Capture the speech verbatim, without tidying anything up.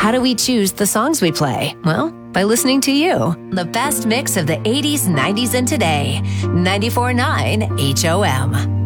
How do we choose the songs we play? Well, by listening to you. The best mix of the eighties, nineties, and today. ninety-four point nine H O M.